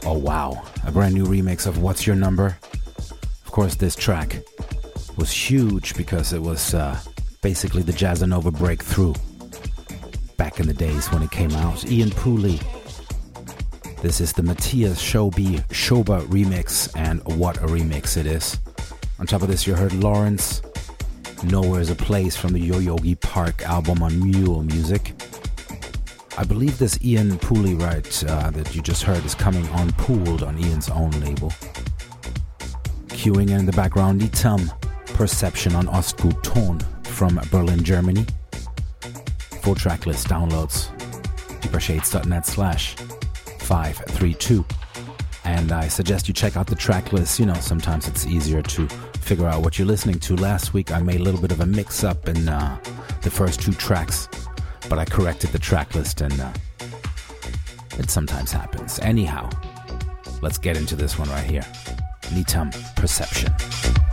Oh wow, a brand new remix of What's Your Number? Of course, this track was huge because it was basically the Jazzanova breakthrough back in the days when it came out. Ian Pooley. This is the Matthias Shoba remix, and what a remix it is. On top of this, you heard Lawrence, Nowhere's a Place from the Yo-Yogi Park album on Mule Music. I believe this Ian Pooley that you just heard is coming on Pooled on Ian's own label. Queuing in the background, Nitam, Perception on Ostgut Ton from Berlin, Germany. Full track list downloads, deepershades.net/532. And I suggest you check out the track list. You know, sometimes it's easier to figure out what you're listening to. Last week I made a little bit of a mix-up in the first two tracks, but I corrected the track list, and it sometimes happens. Anyhow, let's get into this one right here. Nitam, Perception.